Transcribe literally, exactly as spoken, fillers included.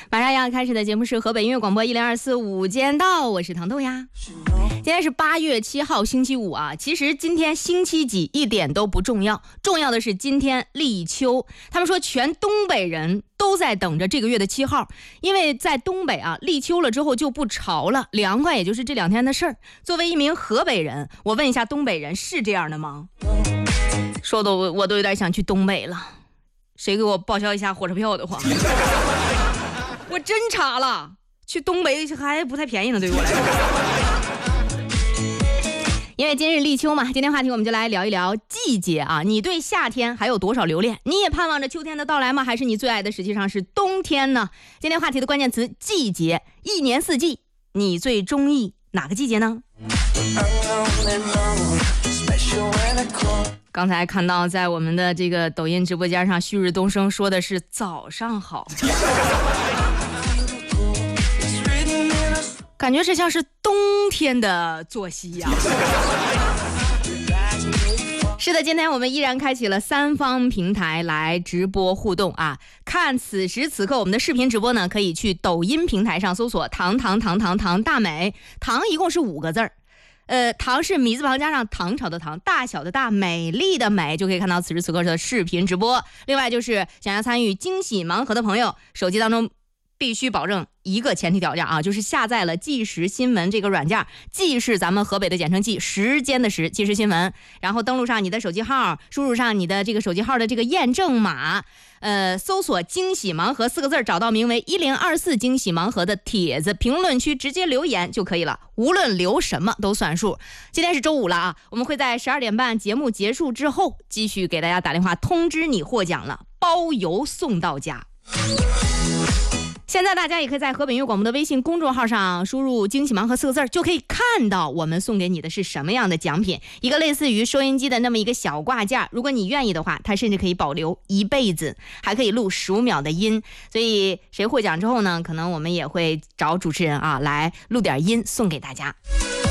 马上要开始的节目是河北音乐广播一零二四午间到，我是糖豆呀。今天是八月七号星期五啊，其实今天星期几一点都不重要，重要的是今天立秋。他们说全东北人都在等着这个月的七号，因为在东北啊，立秋了之后就不潮了，凉快也就是这两天的事儿。作为一名河北人，我问一下东北人是这样的吗？说的我我都有点想去东北了，谁给我报销一下火车票的话？我真查了，去东北还不太便宜呢，对于我来说。因为今日立秋嘛，今天话题我们就来聊一聊季节啊。你对夏天还有多少留恋？你也盼望着秋天的到来吗？还是你最爱的实际上是冬天呢？今天话题的关键词季节，一年四季，你最中意哪个季节呢？刚才看到在我们的这个抖音直播间上，旭日东升说的是早上好。感觉这像是冬天的作息呀、啊。是的，今天我们依然开启了三方平台来直播互动啊！看此时此刻我们的视频直播呢，可以去抖音平台上搜索“糖糖糖糖糖大美”，糖一共是五个字儿。呃，糖是米字旁加上唐朝的唐，大小的大，美丽的美，就可以看到此时此刻的视频直播。另外就是想要参与惊喜盲盒的朋友，手机当中必须保证一个前提条件啊，就是下载了即时新闻这个软件，既是咱们河北的简称记，时间的时，即时新闻，然后登录上你的手机号，输入上你的这个手机号的这个验证码，呃，搜索惊喜盲盒四个字，找到名为一零二四惊喜盲盒的帖子，评论区直接留言就可以了，无论留什么都算数。今天是周五了啊，我们会在十二点半节目结束之后继续给大家打电话通知你获奖了，包邮送到家。现在大家也可以在河北音乐广播的微信公众号上输入惊喜盲盒四个字，就可以看到我们送给你的是什么样的奖品，一个类似于收音机的那么一个小挂件，如果你愿意的话，它甚至可以保留一辈子，还可以录十五秒的音。所以谁获奖之后呢，可能我们也会找主持人啊来录点音送给大家。